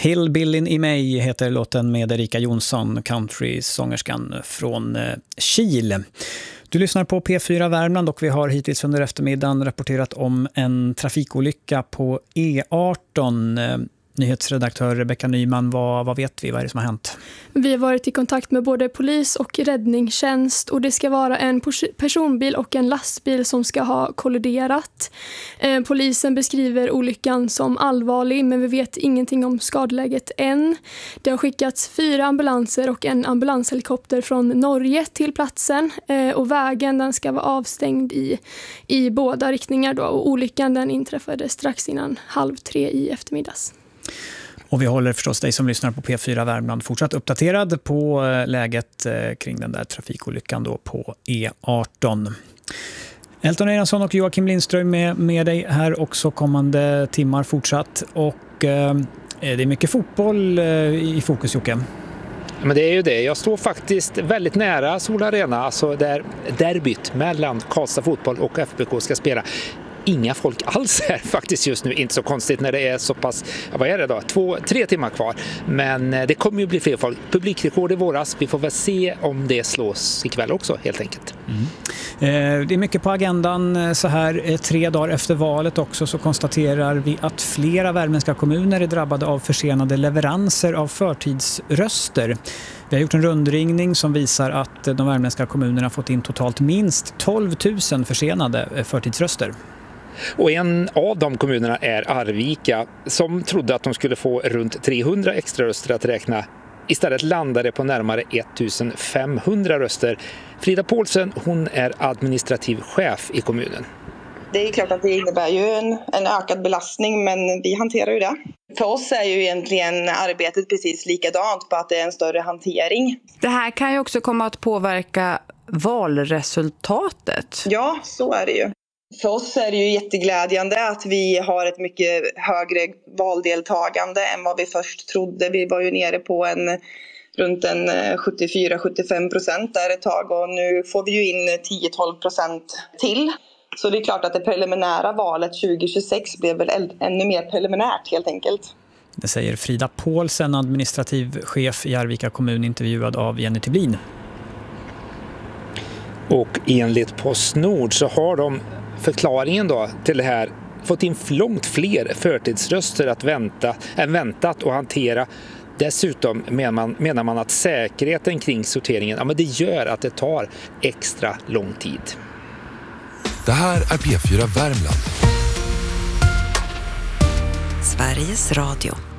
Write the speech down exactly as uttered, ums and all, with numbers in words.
Hillbillin i mig heter låten med Erika Jonsson, country-sångerskan från Kil. Du lyssnar på P fyra Värmland och vi har hittills under eftermiddagen rapporterat om en trafikolycka på E arton. Nyhetsredaktör Rebecka Nyman, vad, vad vet vi? Vad är det som har hänt? Vi har varit i kontakt med både polis och räddningstjänst och det ska vara en personbil och en lastbil som ska ha kolliderat. Eh, polisen beskriver olyckan som allvarlig men vi vet ingenting om skadeläget än. Det har skickats fyra ambulanser och en ambulanshelikopter från Norge till platsen eh, och vägen den ska vara avstängd i, i båda riktningar då, och olyckan den inträffade strax innan halv tre i eftermiddags. Och vi håller förstås dig som lyssnar på P fyra Värmland fortsatt uppdaterad på läget kring den där trafikolyckan då på E arton. Elton Eiransson och Joakim Lindström är med dig här också kommande timmar fortsatt. Och eh, det är mycket fotboll eh, i fokus, Jocke. Men det är ju det. Jag står faktiskt väldigt nära Sol Arena, alltså där derbyt mellan Karlstad fotboll och F B K ska spela. Inga folk alls här faktiskt just nu, inte så konstigt när det är så pass, vad är det då, två, tre timmar kvar. Men det kommer ju bli fler folk. Publikrekord i våras, vi får väl se om det slås ikväll också helt enkelt. Mm. Eh, det är mycket på agendan så här tre dagar efter valet också, så konstaterar vi att flera värmländska kommuner är drabbade av försenade leveranser av förtidsröster. Vi har gjort en rundringning som visar att de värmländska kommunerna fått in totalt minst tolv tusen försenade förtidsröster. Och en av de kommunerna är Arvika som trodde att de skulle få runt trehundra extra röster att räkna. Istället landade på närmare ettusenfemhundra röster. Frida Paulsen, hon är administrativ chef i kommunen. Det är klart att det innebär ju en, en ökad belastning, men vi hanterar ju det. För oss är ju egentligen arbetet precis likadant, på att det är en större hantering. Det här kan ju också komma att påverka valresultatet. Ja, så är det ju. För oss är det ju jätteglädjande att vi har ett mycket högre valdeltagande än vad vi först trodde. Vi var ju nere på en runt en sjuttiofyra till sjuttiofem procent där ett tag, och nu får vi ju in tio till tolv procent till. Så det är klart att det preliminära valet tjugo tjugosex blev väl ännu mer preliminärt helt enkelt. Det säger Frida Paulsen, administrativ chef i Arvika kommun, intervjuad av Jenny Tiblin. Och enligt Postnord så har de förklaringen då till det här fått in långt fler förtidsröster att vänta, än väntat och hantera. Dessutom menar man, menar man att säkerheten kring sorteringen, ja, men det gör att det tar extra lång tid. Det här är P fyra Värmland. Sveriges Radio.